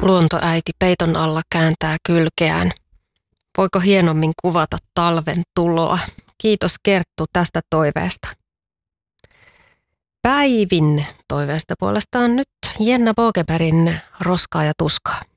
Luontoäiti peiton alla kääntää kylkeään. Voiko hienommin kuvata talven tuloa? Kiitos Kerttu tästä toiveesta. Päivin toiveesta puolestaan nyt Jenna Bogebergin Roskaa ja tuskaa.